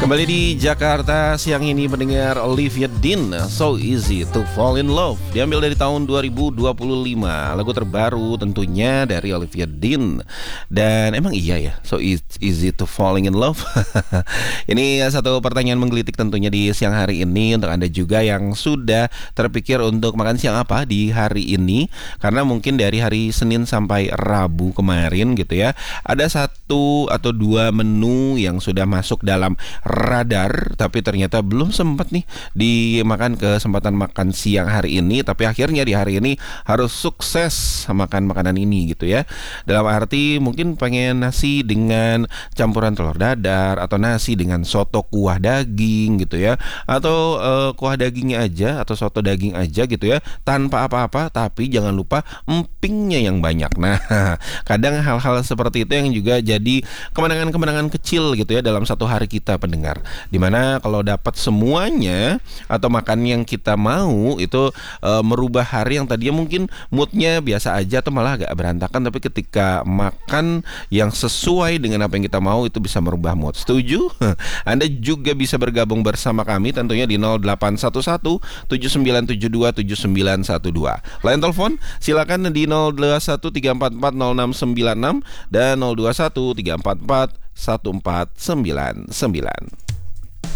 Kembali di Jakarta siang ini mendengar Olivia Dean, So Easy to Fall in Love. Diambil dari tahun 2025. Lagu terbaru tentunya dari Olivia Dean. Dan emang iya ya, So Easy to Falling in Love. Ini satu pertanyaan menggelitik tentunya di siang hari ini untuk Anda juga yang sudah terpikir untuk makan siang apa di hari ini. Karena mungkin dari hari Senin sampai Rabu kemarin gitu ya, ada satu atau dua menu yang sudah masuk dalam radar, tapi ternyata belum sempat nih dimakan kesempatan makan siang hari ini, tapi akhirnya di hari ini harus sukses makan makanan ini gitu ya. Dalam arti mungkin pengen nasi dengan campuran telur dadar, atau nasi dengan soto kuah daging gitu ya, atau kuah dagingnya aja atau soto daging aja gitu ya, tanpa apa-apa, tapi jangan lupa empingnya yang banyak. Nah, kadang hal-hal seperti itu yang juga jadi kemenangan-kemenangan kecil gitu ya dalam satu hari kita pendengar. Dimana kalau dapat semuanya atau makan yang kita mau itu merubah hari yang tadinya mungkin moodnya biasa aja atau malah agak berantakan, tapi ketika makan yang sesuai dengan apa yang kita mau itu bisa merubah mood. Setuju? Anda juga bisa bergabung bersama kami tentunya di 0811 7972 7912. Line telepon silakan di 021 344 0696 dan 021 344 1499.